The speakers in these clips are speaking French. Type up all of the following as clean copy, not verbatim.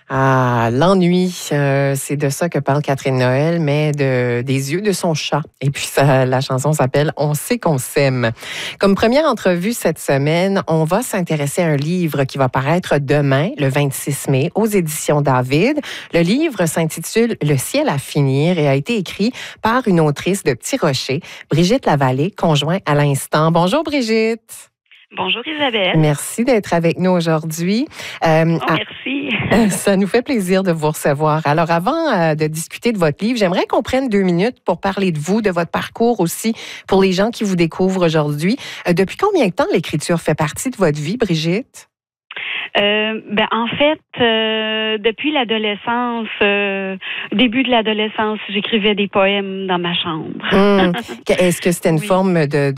Ah, l'ennui, c'est de ça que parle Catherine Noël, mais des yeux de son chat. Et puis, la chanson s'appelle « On sait qu'on s'aime ». Comme première entrevue cette semaine, on va s'intéresser à un livre qui va paraître demain, le 26 mai, aux éditions David. Le livre s'intitule « Le ciel à finir » et a été écrit par une autrice de Petit Rocher, Brigitte Lavallée, conjointe à l'instant. Bonjour Brigitte. Bonjour Isabelle. Merci d'être avec nous aujourd'hui. Merci. Ça nous fait plaisir de vous recevoir. Alors, avant de discuter de votre livre, j'aimerais qu'on prenne 2 minutes pour parler de vous, de votre parcours aussi, pour les gens qui vous découvrent aujourd'hui. Depuis combien de temps l'écriture fait partie de votre vie, Brigitte? En fait, depuis l'adolescence, début de l'adolescence, j'écrivais des poèmes dans ma chambre. Est-ce que c'était une forme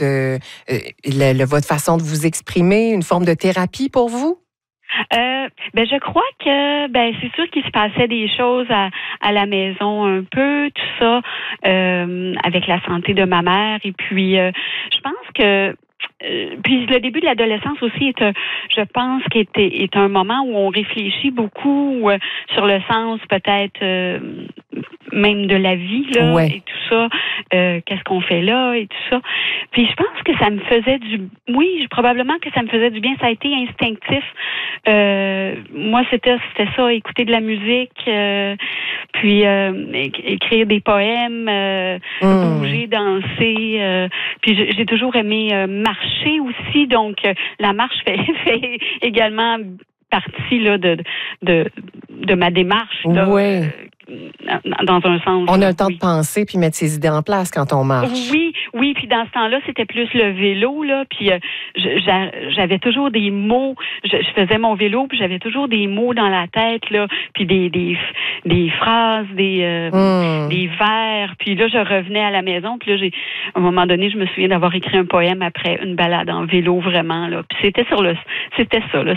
votre façon de vous exprimer, une forme de thérapie pour vous? Je crois que c'est sûr qu'il se passait des choses à la maison un peu, tout ça, avec la santé de ma mère. Et puis, je pense que puis le début de l'adolescence aussi je pense est un moment où on réfléchit beaucoup sur le sens peut-être même de la vie là, ouais. Et tout ça, qu'est-ce qu'on fait là et tout ça. Puis je pense que ça me faisait probablement que ça me faisait du bien. Ça a été instinctif. Moi c'était ça, écouter de la musique, puis écrire des poèmes, bouger, danser. Puis j'ai toujours aimé marcher aussi, donc la marche fait également partie là de ma démarche. Là, oui. Dans un sens. On a le temps de penser puis mettre ses idées en place quand on marche. Oui, puis dans ce temps-là, c'était plus le vélo, là, puis j'avais toujours des mots, je faisais mon vélo, puis j'avais toujours des mots dans la tête, là, puis des phrases, des vers, puis là, je revenais à la maison, puis là, à un moment donné, je me souviens d'avoir écrit un poème après une balade en vélo, vraiment, là, puis c'était ça, là,